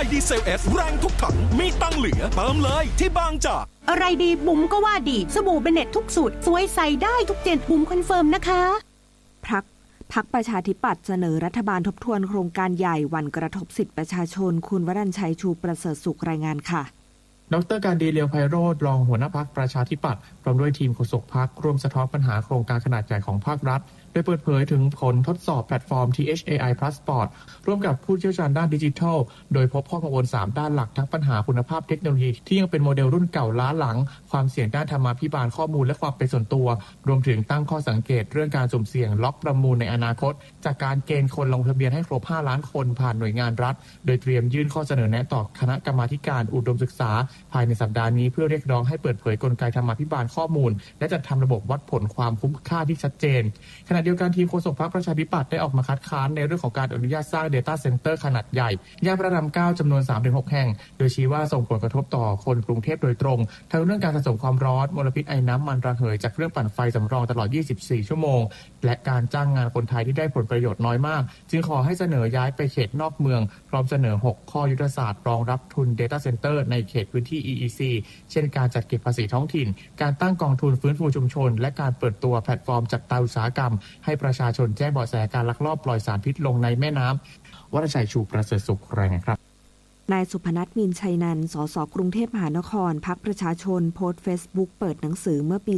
ดีเซล S แรงทุกถังมีตังเหลือเติมเลยที่บางจากอะไรดีบุ๋มก็ว่าดีสบู่เบเน็ตทุกสูตรสวยใส่ได้ทุกเจนบุ๋มคอนเฟิร์มนะคะพรรคประชาธิปัตย์เสนอรัฐบาลทบทวนโครงการใหญ่วันกระทบสิทธิประชาชนคุณวรัญชัยชูประเสริฐสุขรายงานค่ะดร.การดีเลียวไพโรจน์รองหัวหน้าพรรคประชาธิปัตย์พร้อมด้วยทีมโฆษกพรรคร่วมสะท้อนปัญหาโครงการขนาดใหญ่ของภาครัฐโดยเปิดเผยถึงผลทดสอบแพลตฟอร์ม THAI Passport ร่วมกับผู้เชี่ยวชาญด้านดิจิทัลโดยพบข้อกังวล3ด้านหลักทั้งปัญหาคุณภาพเทคโนโลยีที่ยังเป็นโมเดลรุ่นเก่าล้าหลังความเสี่ยงด้านธรรมาภิบาลข้อมูลและความเป็นส่วนตัวรวมถึงตั้งข้อสังเกตเรื่องการสุ่มเสี่ยงล็อกประมูลในอนาคตจากการเกณฑ์คนลงทะเบียนให้ครบ5ล้านคนผ่านหน่วยงานรัฐโดยเตรียมยื่นข้อเสนอแนะต่อคณะกรรมาธิการอุดมศึกษาภายในสัปดาห์นี้เพื่อเรียกร้องให้เปิดเผยกลไกธรรมาภิบาลข้อมูลและจัดทำระบบวัดผลความคุ้มค่าที่ชัดเจนขณะเดียวกันทีมโฆษกพรรคประชาธิปัตย์ได้ออกมาคัดค้านในเรื่องของการอนุญาตสร้าง Data Center ขนาดใหญ่ย่านพระราม 9 จำนวน 3-6 แห่งโดยชี้ว่าส่งผลกระทบต่อคนกรุงเทพโดยตรงทั้งเรื่องการสะสมความร้อนมลพิษไอน้ำมันระเหยจากเครื่องปั่นไฟสำรองตลอด 24 ชั่วโมงและการจ้างงานคนไทยที่ได้ผลประโยชน์น้อยมากจึงขอให้เสนอย้ายไปเขตนอกเมืองพร้อมเสนอ6ข้อยุทธศาสตร์รองรับทุน Data Center ในเขตพื้นที่ EEC เช่นการจัดเก็บภาษีท้องถิ่นการตั้งกองทุนฟื้นฟูชุมชนและการเปิดตัวแพลตฟอร์มจัดตาอุตสาหกรรมให้ประชาชนแจ้งเบาะแสการลักลอบปล่อยสารพิษลงในแม่น้ำวรชัยชูประเสริฐสุขรายงานครับนายสุพนัส มีนชัยนันท์ สส กรุงเทพมหานคร พรรคประชาชนโพสต์เฟซบุ๊กเปิดหนังสือเมื่อปี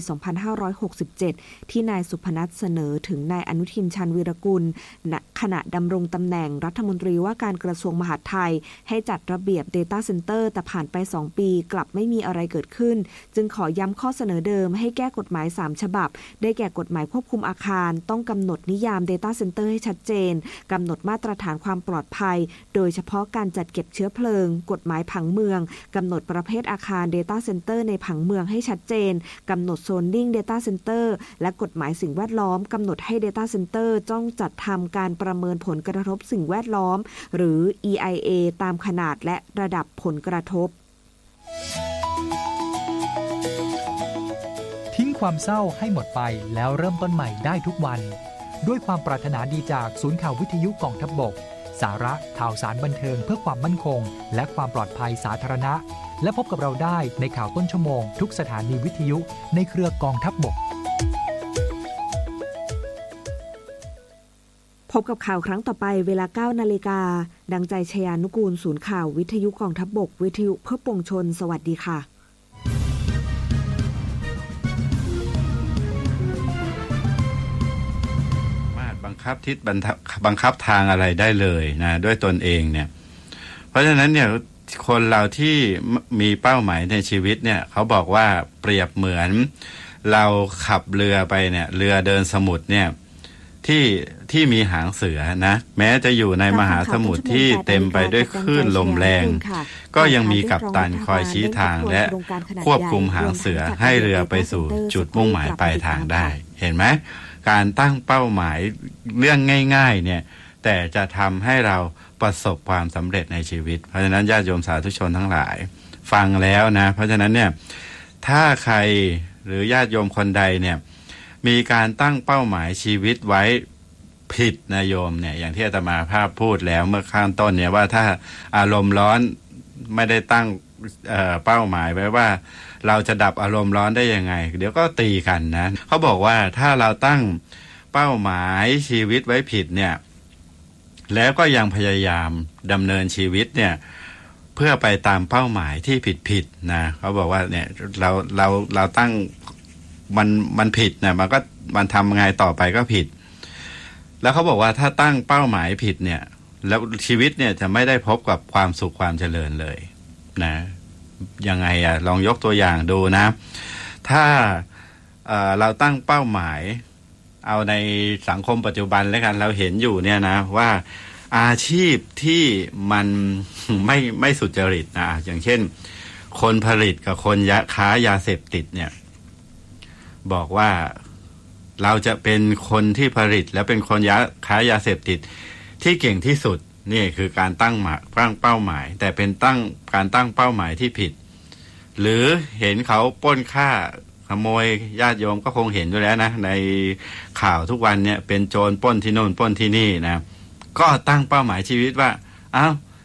2567 ที่นายสุพนัสเสนอถึงนายอนุทิน ชาญวีรกุลขณะดำรงตำแหน่งรัฐมนตรีว่าการกระทรวงมหาดไทยให้จัดระเบียบ Data Center แต่ผ่านไป 2 ปีกลับไม่มีอะไรเกิดขึ้นจึงขอย้ำข้อเสนอเดิมให้แก้กฎหมาย 3 ฉบับได้แก่กฎหมายควบคุมอาคารต้องกำหนดนิยาม Data Center ให้ชัดเจนกำหนดมาตรฐานความปลอดภัยโดยเฉพาะการจัดเก็บเชื้อเพลิงกฎหมายผังเมืองกำหนดประเภทอาคาร Data Center ในผังเมืองให้ชัดเจนกำหนดโซนนิ่ง Data Center และกฎหมายสิ่งแวดล้อมกำหนดให้ Data Center ต้องจัดทำการประเมินผลกระทบสิ่งแวดล้อมหรือ EIA ตามขนาดและระดับผลกระทบทิ้งความเศร้าให้หมดไปแล้วเริ่มต้นใหม่ได้ทุกวันด้วยความปรารถนาดีจากศูนย์ข่าววิทยุกองทัพบกสาระข่าวสารบันเทิงเพื่อความมั่นคงและความปลอดภัยสาธารณะและพบกับเราได้ในข่าวต้นชั่วโมงทุกสถานีวิทยุในเครือกองทัพบกพบกับข่าวครั้งต่อไปเวลา 9 นาฬิกาดังใจชยานุกูลศูนย์ข่าววิทยุกองทัพบกวิทยุเพื่อปวงชนสวัสดีค่ะบังคับทิศบังคับทางอะไรได้เลยนะด้วยตนเองเนี่ยเพราะฉะนั้นเนี่ยคนเราที่มีเป้าหมายในชีวิตเนี่ยเขาบอกว่าเปรียบเหมือนเราขับเรือไปเนี่ยเรือเดินสมุทรเนี่ยที่มีหางเสือนะแม้จะอยู่ในมหาสมุทรที่เต็มไปด้วยคลื่นลมแรงก็ยังมีกัปตันคอยชี้ทางและควบคุมหางเสือให้เรือไปสู่จุดมุ่งหมายปลายทางได้เห็นไหมการตั้งเป้าหมายเรื่องง่ายๆเนี่ยแต่จะทำให้เราประสบความสำเร็จในชีวิตเพราะฉะนั้นญาติโยมสาธุชนทั้งหลายฟังแล้วนะเพราะฉะนั้นเนี่ยถ้าใครหรือญาติโยมคนใดเนี่ยมีการตั้งเป้าหมายชีวิตไว้ผิดนะโยมเนี่ยอย่างที่อาตมาภาพพูดแล้วเมื่อข้างต้นเนี่ยว่าถ้าอารมณ์ร้อนไม่ได้ตั้งเป้าหมายไว้ว่าเราจะดับอารมณ์ร้อนได้ยังไงเดี๋ยวก็ตีกันนะเขาบอกว่าถ้าเราตั้งเป้าหมายชีวิตไว้ผิดเนี่ยแล้วก็ยังพยายามดำเนินชีวิตเนี่ยเพื่อไปตามเป้าหมายที่ผิดนะเขาบอกว่าเนี่ยเราตั้งมันผิดนะมันทำไงต่อไปก็ผิดแล้วเขาบอกว่าถ้าตั้งเป้าหมายผิดเนี่ยแล้วชีวิตเนี่ยจะไม่ได้พบกับความสุขความเจริญเลยนะยังไงลองยกตัวอย่างดูนะถ้าเราตั้งเป้าหมายเอาในสังคมปัจจุบันแล้วกันเราเห็นอยู่เนี่ยนะว่าอาชีพที่มันไม่สุจริตนะอย่างเช่นคนผลิตกับคนค้ายาเสพติดเนี่ยบอกว่าเราจะเป็นคนที่ผลิตและเป็นคนค้ายาเสพติดที่เก่งที่สุดนี่คือการตั้งเป้าหมายแต่เป็นการตั้งเป้าหมายที่ผิดหรือเห็นเขาปล้นฆ่าขโมยญาติโยมก็คงเห็นอยู่แล้วนะในข่าวทุกวันเนี่ยเป็นโจรปล้นที่โน่นปล้นที่นี่นะก็ตั้งเป้าหมายชีวิตว่าอ้าว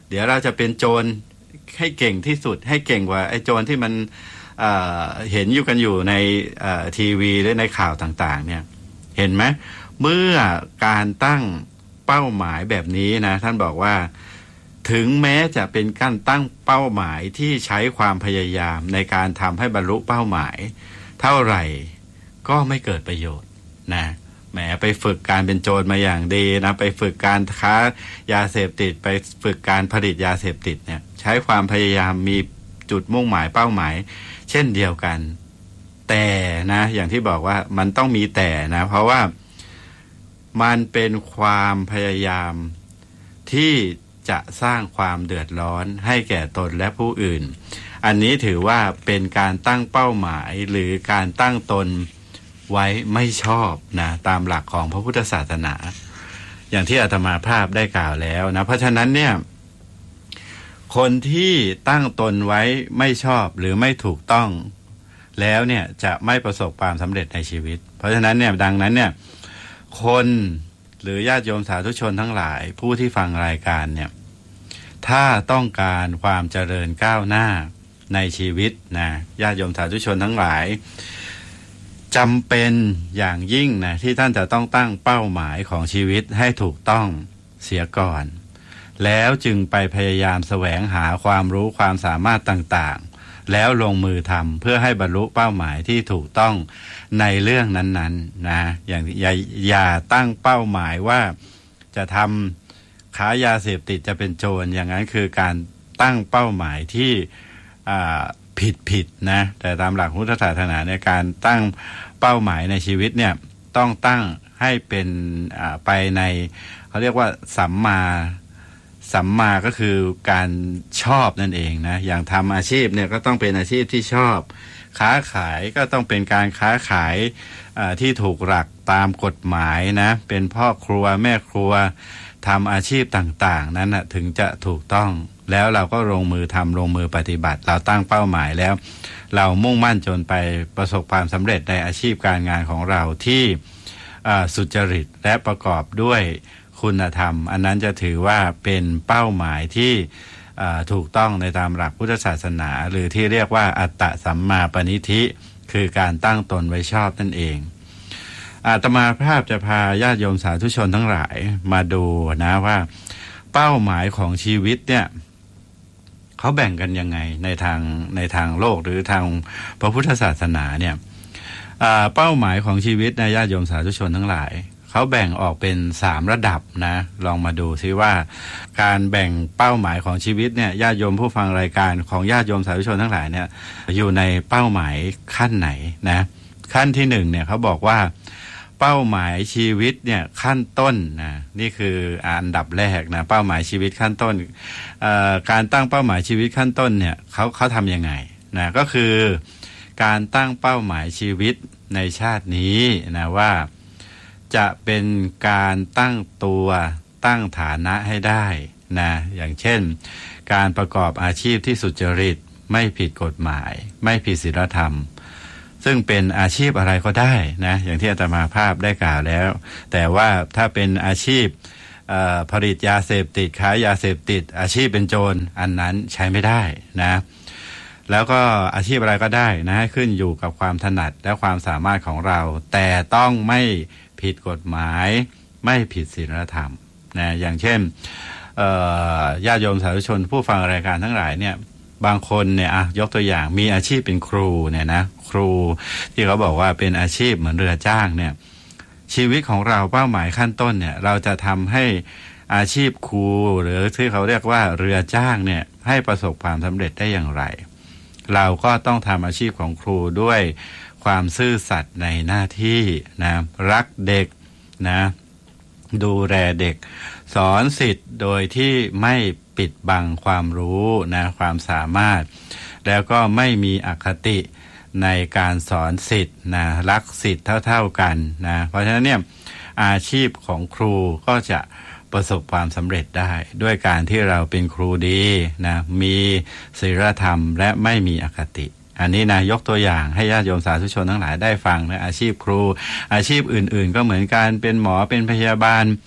เดี๋ยวเราจะเป็นโจรให้เก่งที่สุดให้เก่งกว่าไอ้โจรที่มันเห็นอยู่กันอยู่ในทีวีหรือในข่าวต่างๆเนี่ยเห็นไหมเมื่อการตั้งเป้าหมายแบบนี้นะท่านบอกว่าถึงแม้จะเป็นการตั้งเป้าหมายที่ใช้ความพยายามในการทำให้บรรลุเป้าหมายเท่าไหร่ก็ไม่เกิดประโยชน์นะแหมไปฝึกการเป็นโจรมาอย่างดีนะไปฝึกการค้ายาเสพติดไปฝึกการผลิตยาเสพติดเนี่ยใช้ความพยายามมีจุดมุ่งหมายเป้าหมายเช่นเดียวกันแต่นะอย่างที่บอกว่ามันต้องมีแต่นะเพราะว่ามันเป็นความพยายามที่จะสร้างความเดือดร้อนให้แก่ตนและผู้อื่นอันนี้ถือว่าเป็นการตั้งเป้าหมายหรือการตั้งตนไว้ไม่ชอบนะตามหลักของพระพุทธศาสนาอย่างที่อาตมาภาพได้กล่าวแล้วนะเพราะฉะนั้นเนี่ยคนที่ตั้งตนไว้ไม่ชอบหรือไม่ถูกต้องแล้วเนี่ยจะไม่ประสบความสำเร็จในชีวิตเพราะฉะนั้นเนี่ยดังนั้นเนี่ยคนหรือญาติโยมสาธุชนทั้งหลายผู้ที่ฟังรายการเนี่ยถ้าต้องการความเจริญก้าวหน้าในชีวิตนะญาติโยมสาธุชนทั้งหลายจำเป็นอย่างยิ่งนะที่ท่านจะต้องตั้งเป้าหมายของชีวิตให้ถูกต้องเสียก่อนแล้วจึงไปพยายามแสวงหาความรู้ความสามารถต่างๆแล้วลงมือทำเพื่อให้บรรลุเป้าหมายที่ถูกต้องในเรื่องนั้นๆนะอย่างอย่าตั้งเป้าหมายว่าจะทำค้ายาเสพติดจะเป็นโจรอย่างนั้นคือการตั้งเป้าหมายที่ผิดนะแต่ตามหลักพุทธศาสนาในการตั้งเป้าหมายในชีวิตเนี่ยต้องตั้งให้เป็นไปในเขาเรียกว่าสัมมาก็คือการชอบนั่นเองนะอย่างทำอาชีพเนี่ยก็ต้องเป็นอาชีพที่ชอบค้าขายก็ต้องเป็นการค้าขายที่ถูกหลักตามกฎหมายนะเป็นพ่อครัวแม่ครัวทำอาชีพต่างๆนั้นนะถึงจะถูกต้องแล้วเราก็ลงมือทำลงมือปฏิบัติเราตั้งเป้าหมายแล้วเรามุ่งมั่นจนไปประสบความสำเร็จในอาชีพการงานของเราที่สุจริตและประกอบด้วยคุณธรรมอันนั้นจะถือว่าเป็นเป้าหมายที่ถูกต้องในตามหลักพุทธศาสนาหรือที่เรียกว่าอัตตสัมมาปณิธิคือการตั้งตนไว้ชอบนั่นเองอาตมาภาพจะพาญาติโยมสาธุชนทั้งหลายมาดูนะว่าเป้าหมายของชีวิตเนี่ยเขาแบ่งกันยังไงในทางโลกหรือทางพระพุทธศาสนาเนี่ยเป้าหมายของชีวิตในญาติโยมสาธุชนทั้งหลายเขาแบ่งออกเป็น3ระดับนะลองมาดูซิว่าการแบ่งเป้าหมายของชีวิตเนี่ยญาติโยมผู้ฟังรายการของญาติโยมสาธุชนทั้งหลายเนี่ยอยู่ในเป้าหมายขั้นไหนนะขั้นที่1เนี่ยเขาบอกว่าเป้าหมายชีวิตเนี่ยขั้นต้นนะนี่คืออันดับแรกนะเป้าหมายชีวิตขั้นต้นการตั้งเป้าหมายชีวิตขั้นต้นเนี่ยเขาทำยังไงนะก็คือการตั้งเป้าหมายชีวิตในชาตินี้นะว่าจะเป็นการตั้งตัวตั้งฐานะให้ได้นะอย่างเช่นการประกอบอาชีพที่สุจริตไม่ผิดกฎหมายไม่ผิดศีลธรรมซึ่งเป็นอาชีพอะไรก็ได้นะอย่างที่อาตมาภาพได้กล่าวแล้วแต่ว่าถ้าเป็นอาชีพผลิตยาเสพติดขายยาเสพติดอาชีพเป็นโจรอันนั้นใช้ไม่ได้นะแล้วก็อาชีพอะไรก็ได้นะขึ้นอยู่กับความถนัดและความสามารถของเราแต่ต้องไม่ผิดกฎหมายไม่ผิดศีลธรรมนะอย่างเช่นญาติโยมสาธุชนผู้ฟังรายการทั้งหลายเนี่ยบางคนเนี่ยยกตัวอย่างมีอาชีพเป็นครูเนี่ยนะครูที่เขาบอกว่าเป็นอาชีพเหมือนเรือจ้างเนี่ยชีวิตของเราเป้าหมายขั้นต้นเนี่ยเราจะทำให้อาชีพครูหรือที่เขาเรียกว่าเรือจ้างเนี่ยให้ประสบความสำเร็จได้อย่างไรเราก็ต้องทำอาชีพของครูด้วยความซื่อสัตย์ในหน้าที่นะรักเด็กนะดูแลเด็กสอนศิษย์โดยที่ไม่ปิดบังความรู้นะความสามารถแล้วก็ไม่มีอคติในการสอนศิษย์นะรักศิษย์เท่าๆกันนะเพราะฉะนั้นเนี่ยอาชีพของครูก็จะประสบความสำเร็จได้ด้วยการที่เราเป็นครูดีนะมีศีลธรรมและไม่มีอคติอันนี้นะยกตัวอย่างให้ญาติโยมสาธุชนทั้งหลายได้ฟังนะอาชีพครูอาชีพอื่นๆก็เหมือนกันเป็นหมอเป็นพยาบาล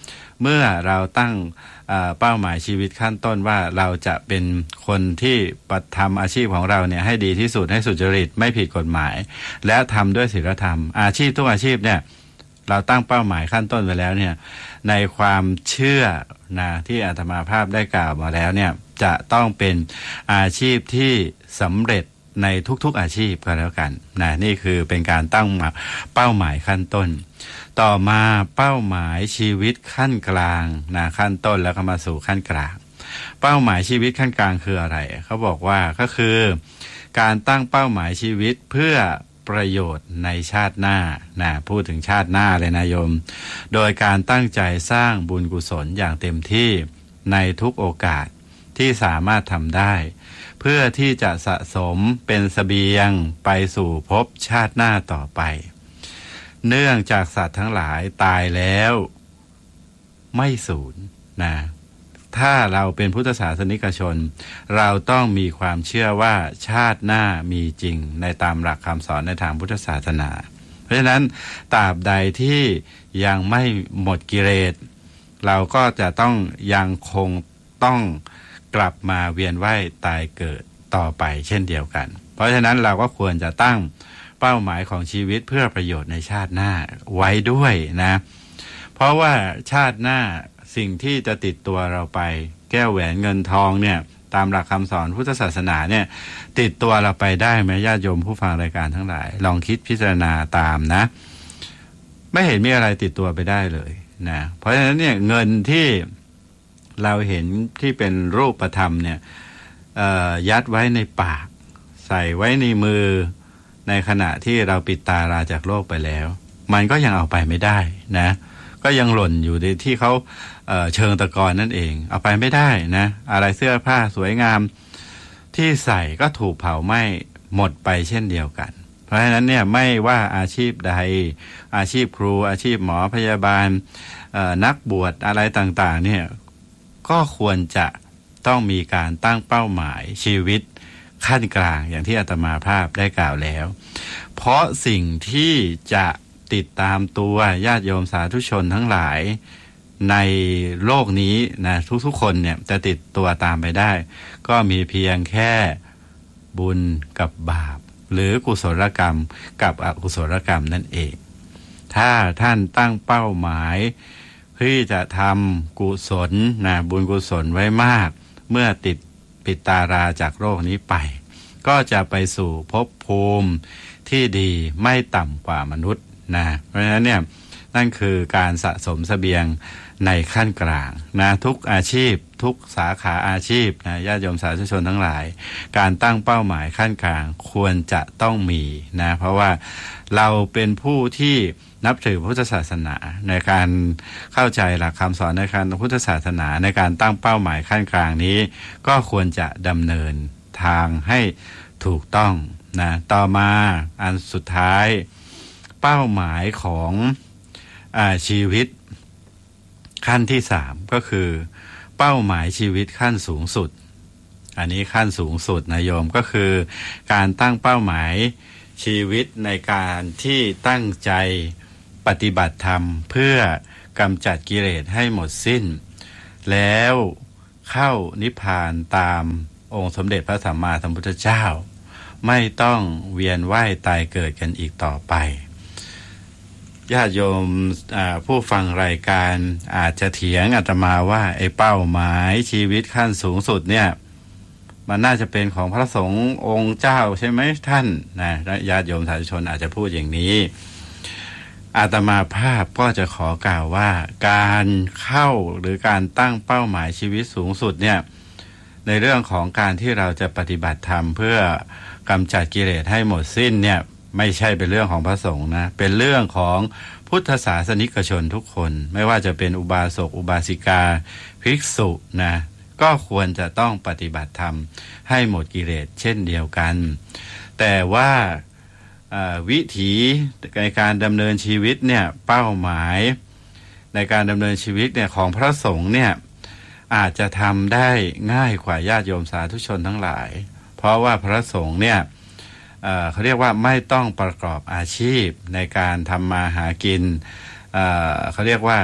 เมื่อเราตั้งเป้าหมายชีวิตขั้นต้นว่าเราจะเป็นคนที่ทำอาชีพของเราเนี่ยให้ดีที่สุดให้สุจริตไม่ผิดกฎหมายและทำด้วยศีลธรรมอาชีพทุกอาชีพเนี่ยเราตั้งเป้าหมายขั้นต้นไว้แล้วเนี่ยในความเชื่อนะที่อาตมาภาพได้กล่าวมาแล้วเนี่ยจะต้องเป็นอาชีพที่สำเร็จในทุกๆอาชีพก็แล้วกันนะนี่คือเป็นการตั้งเป้าหมายขั้นต้นต่อมาเป้าหมายชีวิตขั้นกลางนะขั้นต้นแล้วก็มาสู่ขั้นกลางเป้าหมายชีวิตขั้นกลางคืออะไรเขาบอกว่าก็คือการตั้งเป้าหมายชีวิตเพื่อประโยชน์ในชาติหน้านะพูดถึงชาติหน้าเลยนะโยมโดยการตั้งใจสร้างบุญกุศลอย่างเต็มที่ในทุกโอกาสที่สามารถทำได้เพื่อที่จะสะสมเป็นเสบียงไปสู่ภพชาติหน้าต่อไปเนื่องจากสัตว์ทั้งหลายตายแล้วไม่สูญนะถ้าเราเป็นพุทธศาสนิกชนเราต้องมีความเชื่อว่าชาติหน้ามีจริงในตามหลักคำสอนในทางพุทธศาสนาเพราะฉะนั้นตราบใดที่ยังไม่หมดกิเลสเราก็จะต้องยังคงต้องกลับมาเวียนว่ายตายเกิดต่อไปเช่นเดียวกันเพราะฉะนั้นเราก็ควรจะตั้งเป้าหมายของชีวิตเพื่อประโยชน์ในชาติหน้าไว้ด้วยนะเพราะว่าชาติหน้าสิ่งที่จะติดตัวเราไปแก้วแหวนเงินทองเนี่ยตามหลักคำสอนพุทธศาสนาเนี่ยติดตัวเราไปได้ไหมญาติโยมผู้ฟังรายการทั้งหลายลองคิดพิจารณาตามนะไม่เห็นมีอะไรติดตัวไปได้เลยนะเพราะฉะนั้นเนี่ยเงินที่เราเห็นที่เป็นรูปธรรมเนี่ยยัดไว้ในปากใส่ไว้ในมือในขณะที่เราปิดตาลาจากโลกไปแล้วมันก็ยังเอาไปไม่ได้นะก็ยังหล่นอยู่ในที่เขาเชิงตะกอนนั่นเองเอาไปไม่ได้นะอะไรเสื้อผ้าสวยงามที่ใส่ก็ถูกเผาไหม้หมดไปเช่นเดียวกันเพราะฉะนั้นเนี่ยไม่ว่าอาชีพใดอาชีพครูอาชีพหมอพยาบาลนักบวชอะไรต่างๆเนี่ยก็ควรจะต้องมีการตั้งเป้าหมายชีวิตขั้นกลางอย่างที่อาตมาภาพได้กล่าวแล้วเพราะสิ่งที่จะติดตามตัวญาติโยมสาธุชนทั้งหลายในโลกนี้นะทุกๆคนเนี่ยจะติดตัวตามไปได้ก็มีเพียงแค่บุญกับบาปหรือกุศลกรรมกับอกุศลกรรมนั่นเองถ้าท่านตั้งเป้าหมายที่จะทำกุศลนะบุญกุศลไว้มากเมื่อปิดตาราจากโลกนี้ไปก็จะไปสู่ภพภูมิที่ดีไม่ต่ำกว่ามนุษย์นะเพราะฉะนั้นเนี่ยนั่นคือการสะสมเสบียงในขั้นกลางนะทุกอาชีพทุกสาขาอาชีพนะญาติโยมสาธุชนทั้งหลายการตั้งเป้าหมายขั้นกลางควรจะต้องมีนะเพราะว่าเราเป็นผู้ที่นับถือพุทธศาสนาในการเข้าใจหลักคำสอนในการพุทธศาสนาในการตั้งเป้าหมายขั้นกลางนี้ก็ควรจะดำเนินทางให้ถูกต้องนะต่อมาอันสุดท้ายเป้าหมายของชีวิตขั้นที่3ก็คือเป้าหมายชีวิตขั้นสูงสุดอันนี้ขั้นสูงสุดนะโยมก็คือการตั้งเป้าหมายชีวิตในการที่ตั้งใจปฏิบัติธรรมเพื่อกำจัดกิเลสให้หมดสิ้นแล้วเข้านิพพานตามองค์สมเด็จพระสัมมาสัมพุทธเจ้าไม่ต้องเวียนว่ายตายเกิดกันอีกต่อไปญาติโยมผู้ฟังรายการอาจจะเถียงอาตมาว่าไอ้เป้าหมายชีวิตขั้นสูงสุดเนี่ยมันน่าจะเป็นของพระสงฆ์องค์เจ้าใช่ไหมท่านนะญาติโยมสาธุชนอาจจะพูดอย่างนี้อาตมาภาพก็จะขอกล่าวว่าการเข้าหรือการตั้งเป้าหมายชีวิตสูงสุดเนี่ยในเรื่องของการที่เราจะปฏิบัติธรรมเพื่อกำจัดกิเลสให้หมดสิ้นเนี่ยไม่ใช่เป็นเรื่องของพระสงฆ์นะเป็นเรื่องของพุทธศาสนิกชนทุกคนไม่ว่าจะเป็นอุบาสกอุบาสิกาภิกษุนะก็ควรจะต้องปฏิบัติธรรมให้หมดกิเลสเช่นเดียวกันแต่ว่าวิถีในการดำเนินชีวิตเนี่ยเป้าหมายในการดำเนินชีวิตเนี่ยของพระสงฆ์เนี่ยอาจจะทำได้ง่ายกว่าญาติโยมสาธุชนทั้งหลายเพราะว่าพระสงฆ์เนี่ยเขาเรียกว่าไม่ต้องประกอบอาชีพในการทำมาหากินเขาเรียกว่า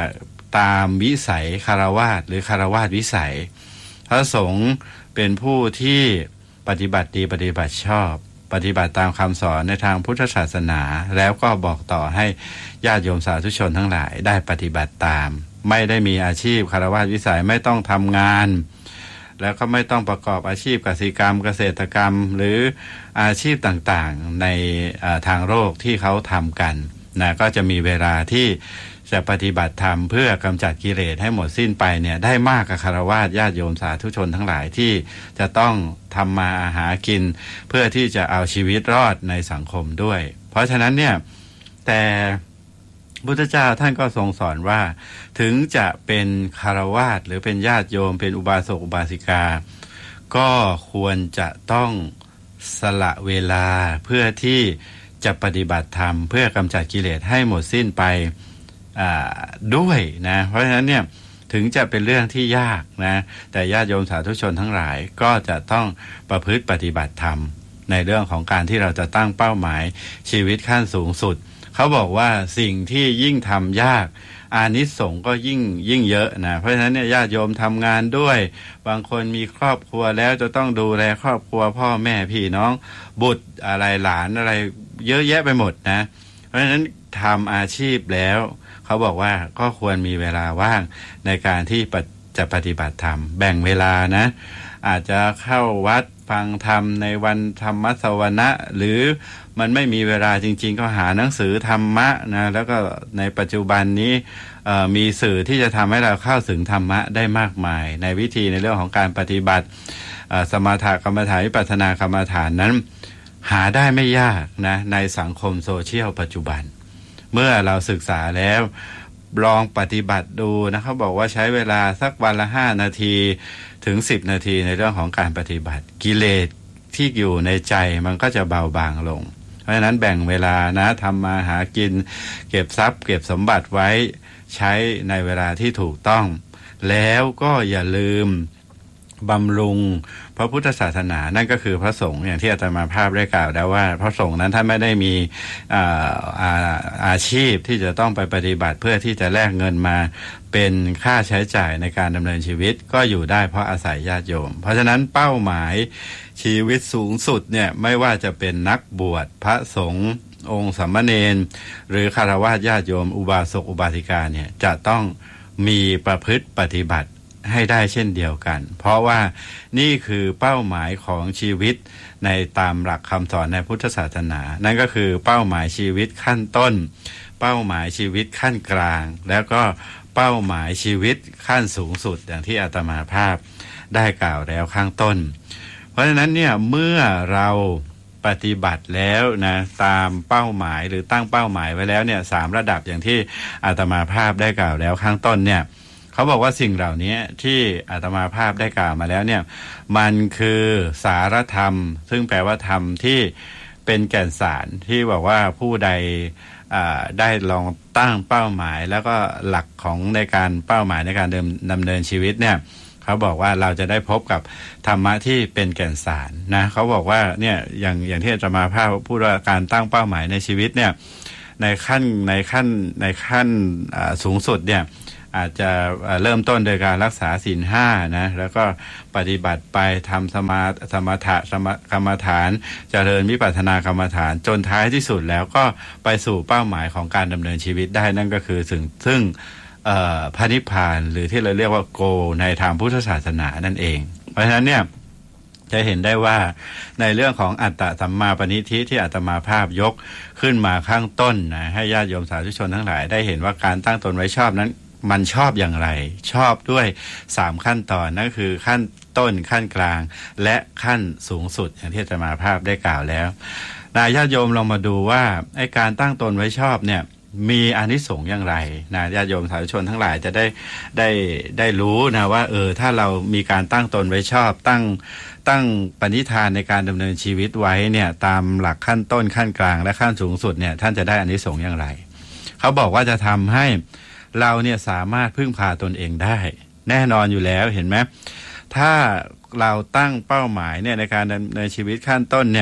ตามวิสัยคฤหัสถ์หรือคฤหัสถ์วิสัยพระสงฆ์เป็นผู้ที่ปฏิบัติดีปฏิบัติชอบปฏิบัติตามคำสอนในทางพุทธศาสนาแล้วก็บอกต่อให้ญาติโยมสาธุชนทั้งหลายได้ปฏิบัติตามไม่ได้มีอาชีพคฤหัสถ์วิสัยไม่ต้องทำงานแล้วก็ไม่ต้องประกอบอาชีพกสิกรรมเกษตรกรรมหรืออาชีพต่างๆในทางโลกที่เขาทำกันนะก็จะมีเวลาที่จะปฏิบัติธรรมเพื่อกำจัดกิเลสให้หมดสิ้นไปเนี่ยได้มากกับคฤหัสถ์ญาติโยมสาธุชนทั้งหลายที่จะต้องทำมาหากินเพื่อที่จะเอาชีวิตรอดในสังคมด้วยเพราะฉะนั้นเนี่ยแต่พุทธเจ้าท่านก็ทรงสอนว่าถึงจะเป็นคฤหัสถ์หรือเป็นญาติโยมเป็นอุบาสกอุบาสิกาก็ควรจะต้องสละเวลาเพื่อที่จะปฏิบัติธรรมเพื่อกำจัดกิเลสให้หมดสิ้นไปด้วยนะเพราะฉะนั้นเนี่ยถึงจะเป็นเรื่องที่ยากนะแต่ญาติโยมสาธุชนทั้งหลายก็จะต้องประพฤติปฏิบัติธรรมในเรื่องของการที่เราจะตั้งเป้าหมายชีวิตขั้นสูงสุดเขาบอกว่าสิ่งที่ยิ่งทำยากอานิสงส์ก็ยิ่งเยอะนะเพราะฉะนั้นเนี่ยญาติโยมทำงานด้วยบางคนมีครอบครัวแล้วจะต้องดูแลครอบครัวพ่อแม่พี่น้องบุตรอะไรหลานอะไรเยอะแยะไปหมดนะเพราะฉะนั้นทำอาชีพแล้วเขาบอกว่าก็ควรมีเวลาว่างในการที่จะปฏิบัติธรรมแบ่งเวลานะอาจจะเข้าวัดฟังธรรมในวันธรรมสวนะหรือมันไม่มีเวลาจริงๆก็หาหนังสือธรรมะนะแล้วก็ในปัจจุบันนี้มีสื่อที่จะทำให้เราเข้าถึงธรรมะได้มากมายในวิธีในเรื่องของการปฏิบัติสมถกรรมฐานวิปัสสนากรรมฐานนั้นหาได้ไม่ยากนะในสังคมโซเชียลปัจจุบันเมื่อเราศึกษาแล้วลองปฏิบัติดูนะเขาบอกว่าใช้เวลาสักวันละ5 นาทีถึง10 นาทีในเรื่องของการปฏิบัติกิเลสที่อยู่ในใจมันก็จะเบาบางลงเพราะฉะนั้นแบ่งเวลานะทำมาหากินเก็บทรัพย์เก็บสมบัติไว้ใช้ในเวลาที่ถูกต้องแล้วก็อย่าลืมบำรุงพระพุทธศาสนานั่นก็คือพระสงฆ์อย่างที่อาตมาภาพได้กล่าวแล้วว่าพระสงฆ์นั้นท่านไม่ได้มีอาชีพที่จะต้องไปปฏิบัติเพื่อที่จะแลกเงินมาเป็นค่าใช้จ่ายในการดำเนินชีวิตก็อยู่ได้เพราะอาศัยญาติโยมเพราะฉะนั้นเป้าหมายชีวิตสูงสุดเนี่ยไม่ว่าจะเป็นนักบวชพระสงฆ์องค์สามเณรหรือฆราวาสญาติโยมอุบาสกอุบาสิกาเนี่ยจะต้องมีประพฤติปฏิบัติให้ได้เช่นเดียวกันเพราะว่านี่คือเป้าหมายของชีวิตในตามหลักคำสอนในพุทธศาสนานั่นก็คือเป้าหมายชีวิตขั้นต้นเป้าหมายชีวิตขั้นกลางแล้วก็เป้าหมายชีวิตขั้นสูงสุดอย่างที่อาตมาภาพได้กล่าวแล้วข้างต้นเพราะฉะนั้นเนี่ยเมื่อเราปฏิบัติแล้วนะตามเป้าหมายหรือตั้งเป้าหมายไว้แล้วเนี่ย3 ระดับอย่างที่อาตมาภาพได้กล่าวแล้วข้างต้นเนี่ยเขาบอกว่าสิ่งเหล่านี้ที่อาตมาภาพได้กล่าวมาแล้วเนี่ยมันคือสารธรรมซึ่งแปลว่าธรรมที่เป็นแก่นสารที่บอกว่าผู้ใดได้ลองตั้งเป้าหมายแล้วก็หลักของในการเป้าหมายในการดำเนินชีวิตเนี่ยเขาบอกว่าเราจะได้พบกับธรรมะที่เป็นแก่นสารนะเขาบอกว่าเนี่ยอย่างที่อาตมาภาพพูดว่าการตั้งเป้าหมายในชีวิตเนี่ยในขั้นสูงสุดเนี่ยอาจจะเริ่มต้นโดยการรักษาศีล 5นะแล้วก็ปฏิบัติไปทำสมถะกรรมฐานเจริญวิปัสสนากรรมฐานจนท้ายที่สุดแล้วก็ไปสู่เป้าหมายของการดำเนินชีวิตได้นั่นก็คือซึ่งพระนิพพานหรือที่เราเรียกว่าโกในทางพุทธศาสนานั่นเองเพราะฉะนั้นเนี่ยจะเห็นได้ว่าในเรื่องของอัตตสัมมาปณิธิที่อาตมาภาพยกขึ้นมาข้างต้นนะให้ญาติโยมสาธุชนทั้งหลายได้เห็นว่าการตั้งตนไว้ชอบนั้นมันชอบอย่างไรชอบด้วย3 ขั้นตอนนั่นคือขั้นต้นขั้นกลางและขั้นสูงสุดอย่างที่อาตมาภาพได้กล่าวแล้วญาติโยมลองมาดูว่าไอ้การตั้งตนไว้ชอบเนี่ยมีอานิสงส์อย่างไรนะญาติโยมสาธุชนทั้งหลายจะได้รู้นะว่าถ้าเรามีการตั้งตนไว้ชอบตั้งปณิธานในการดำเนินชีวิตไว้เนี่ยตามหลักขั้นต้นขั้นกลางและขั้นสูงสุดเนี่ยท่านจะได้อานิสงส์อย่างไรเขาบอกว่าจะทำให้เราเนี่ยสามารถพึ่งพาตนเองได้แน่นอนอยู่แล้วเห็นไหมถ้าเราตั้งเป้าหมายเนี่ยในการดำเนินชีวิตขั้นต้นเนี่ย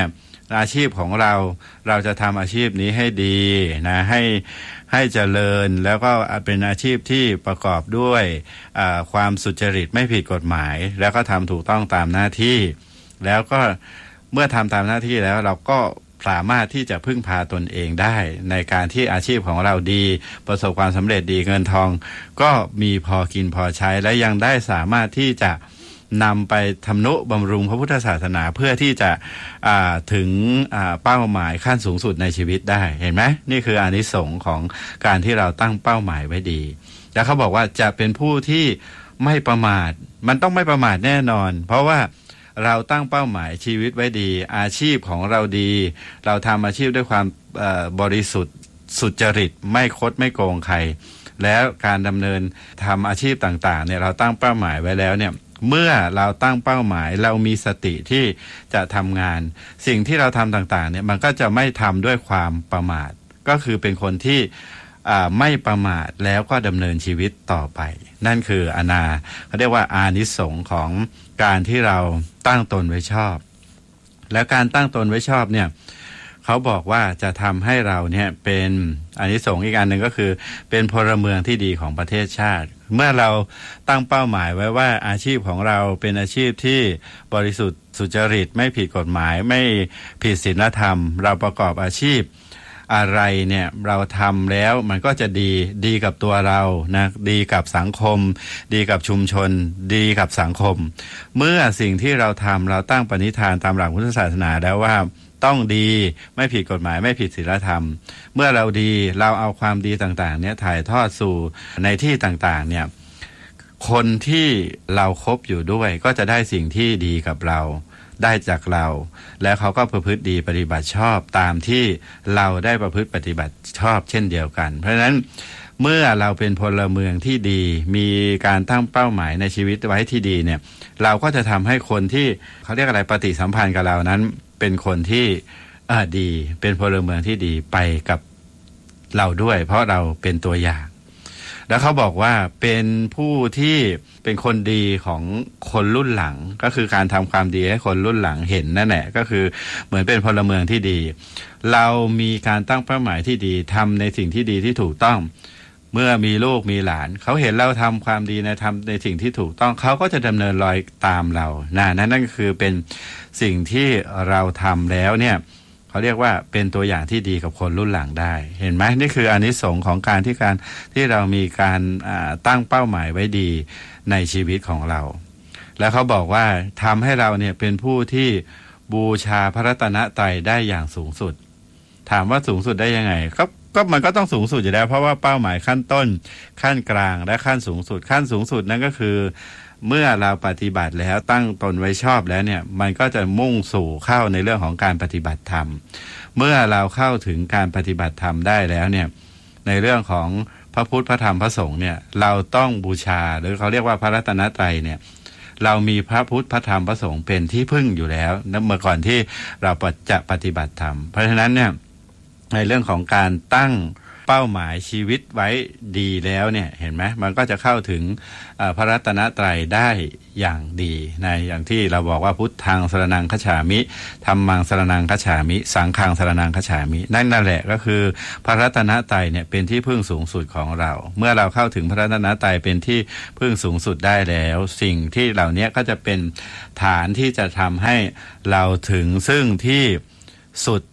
อาชีพของเราจะทำอาชีพนี้ให้ดีนะให้เจริญแล้วก็เป็นอาชีพที่ประกอบด้วยความสุจริตไม่ผิดกฎหมายแล้วก็ทำถูกต้องตามหน้าที่แล้วก็เมื่อทำตามหน้าที่แล้วเราก็สามารถที่จะพึ่งพาตนเองได้ในการที่อาชีพของเราดีประสบความสำเร็จดีเงินทองก็มีพอกินพอใช้และยังได้สามารถที่จะนำไปทำนุบำรุงพระพุทธศาสนาเพื่อที่จะถึงเป้าหมายขั้นสูงสุดในชีวิตได้เห็นไหมนี่คืออานิสงส์ของการที่เราตั้งเป้าหมายไว้ดีแล้วเขาบอกว่าจะเป็นผู้ที่ไม่ประมาทมันต้องไม่ประมาทแน่นอนเพราะว่าเราตั้งเป้าหมายชีวิตไว้ดีอาชีพของเราดีเราทำอาชีพด้วยความบริสุทธิ์สุจริตไม่คดไม่โกงใครแล้วการดำเนินทำอาชีพต่างๆเนี่ยเราตั้งเป้าหมายไว้แล้วเนี่ยเมื่อเราตั้งเป้าหมายเรามีสติที่จะทำงานสิ่งที่เราทำต่างๆเนี่ยมันก็จะไม่ทำด้วยความประมาทก็คือเป็นคนที่ไม่ประมาทแล้วก็ดำเนินชีวิตต่อไปนั่นคือเขาเรียกว่าอานิสงส์ของการที่เราตั้งตนไว้ชอบแล้วการตั้งตนไว้ชอบเนี่ยเขาบอกว่าจะทำให้เราเนี่ยเป็นอานิสงส์อีกอันหนึ่งก็คือเป็นพลเมืองที่ดีของประเทศชาติเมื่อเราตั้งเป้าหมายไว้ว่าอาชีพของเราเป็นอาชีพที่บริสุทธิ์สุจริตไม่ผิดกฎหมายไม่ผิดศีลธรรมเราประกอบอาชีพอะไรเนี่ยเราทำแล้วมันก็จะดีกับตัวเรานะดีกับสังคมดีกับชุมชนดีกับสังคมเมื่อสิ่งที่เราทำเราตั้งปณิธานตามหลักพุทธศาสนาแล้วว่าต้องดีไม่ผิดกฎหมายไม่ผิดศีลธรรมเมื่อเราดีเราเอาความดีต่างๆเนี่ยถ่ายทอดสู่ในที่ต่างๆเนี่ยคนที่เราคบอยู่ด้วยก็จะได้สิ่งที่ดีกับเราได้จากเราแล้วเขาก็ประพฤติดีปฏิบัติชอบตามที่เราได้ประพฤติปฏิบัติชอบเช่นเดียวกันเพราะฉะนั้นเมื่อเราเป็นพลเมืองที่ดีมีการตั้งเป้าหมายในชีวิตไว้ที่ดีเนี่ยเราก็จะทำให้คนที่เขาเรียกอะไรปฏิสัมพันธ์กับเรานั้นเป็นคนที่ดีเป็นพลเมืองที่ดีไปกับเราด้วยเพราะเราเป็นตัวอย่างแล้วเขาบอกว่าเป็นผู้ที่เป็นคนดีของคนรุ่นหลังก็คือการทำความดีให้คนรุ่นหลังเห็นนั่นแหละก็คือเหมือนเป็นพลเมืองที่ดีเรามีการตั้งเป้าหมายที่ดีทำในสิ่งที่ดีที่ถูกต้องเมื่อมีลูกมีหลานเขาเห็นเราทำความดีทำในสิ่งที่ถูกต้องเขาก็จะดำเนินรอยตามเรานั่นก็คือเป็นสิ่งที่เราทำแล้วเนี่ยเขาเรียกว่าเป็นตัวอย่างที่ดีกับคนรุ่นหลังได้เห็นไหมนี่คืออานิสงส์ของการที่เรามีการตั้งเป้าหมายไว้ดีในชีวิตของเราแล้วเขาบอกว่าทำให้เราเนี่ยเป็นผู้ที่บูชาพระรัตนตรัยได้อย่างสูงสุดถามว่าสูงสุดได้ยังไงก็มันก็ต้องสูงสุดอยู่แล้วเพราะว่าเป้าหมายขั้นต้นขั้นกลางและขั้นสูงสุดขั้นสูงสุดนั่นก็คือเมื่อเราปฏิบัติแล้วตั้งตนไว้ชอบแล้วเนี่ยมันก็จะมุ่งสู่เข้าในเรื่องของการปฏิบัติธรรมเมื่อเราเข้าถึงการปฏิบัติธรรมได้แล้วเนี่ยในเรื่องของพระพุทธพระธรรมพระสงฆ์เนี่ยเราต้องบูชาหรือเขาเรียกว่าพระรัตนตรัยเนี่ยเรามีพระพุทธพระธรรมพระสงฆ์เป็นที่พึ่งอยู่แล้วเมื่อก่อนที่เราจะปฏิบัติธรรมเพราะฉะนั้นเนี่ยในเรื่องของการตั้งเป้าหมายชีวิตไว้ดีแล้วเนี่ยเห็นไหมมันก็จะเข้าถึงพระรัตนตรัยได้อย่างดีในอย่างที่เราบอกว่าพุทธังสรณังคัจฉามิธัมมังสรณังคัจฉามิสังฆังสรณังคัจฉามินั่นแหละก็คือพระรัตนตรัยเนี่ยเป็นที่พึ่งสูงสุดของเราเมื่อเราเข้าถึงพระรัตนตรัยเป็นที่พึ่งสูงสุดได้แล้วสิ่งที่เหล่านี้ก็จะเป็นฐานที่จะทำให้เราถึงซึ่งที่สุด